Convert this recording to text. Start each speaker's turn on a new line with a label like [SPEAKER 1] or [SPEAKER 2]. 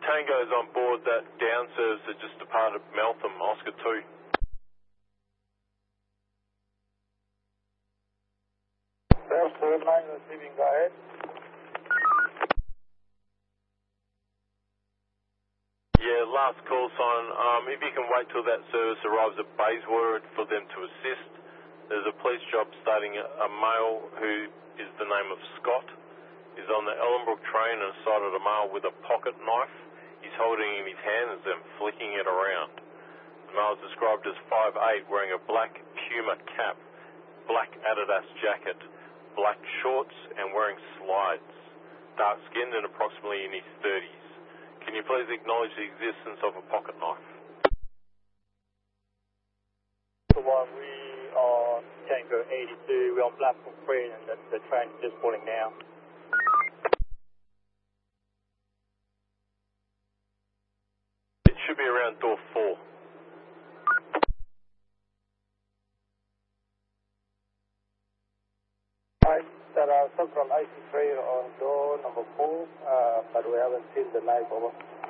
[SPEAKER 1] Tango's on board that down service that just departed Meltham, Oscar 2.
[SPEAKER 2] First third line receiving, go ahead.
[SPEAKER 1] Yeah, last call sign. If you can wait till that service arrives at Bayswater for them to assist. There's a police job starting a male who is the name of Scott. He's on the Ellenbrook train and sighted a male with a pocket knife. He's holding it in his hands and flicking it around. The male is described as 5'8", wearing a black Puma cap, black Adidas jacket, black shorts and wearing slides. Dark-skinned and approximately in his 30s. Can you please acknowledge the existence of a pocket knife?
[SPEAKER 2] We are Tango 82, we're on platform 3 and the train is just pulling now.
[SPEAKER 1] It should be around door 4.
[SPEAKER 2] Right, there are Central 83 on door number 4, but we haven't seen the live over.